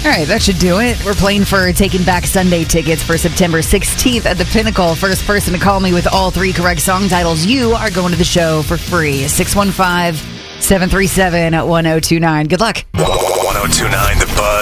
All right, that should do it. We're playing for Taking Back Sunday tickets for September 16th at the Pinnacle. First person to call me with all 3 correct song titles, you are going to the show for free. 615-737-1029. Good luck. 1029 The Buzz.